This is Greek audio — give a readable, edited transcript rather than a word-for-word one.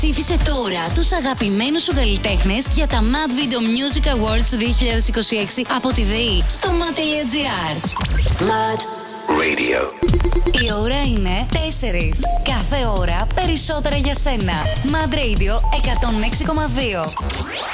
Ψήφισε τώρα τους αγαπημένους σου καλλιτέχνες για τα Mad Video Music Awards 2026 από τη ΔΕΗ στο mad.gr. Mad Radio. Η ώρα είναι 4. Κάθε ώρα περισσότερα για σένα. Mad Radio 106,2.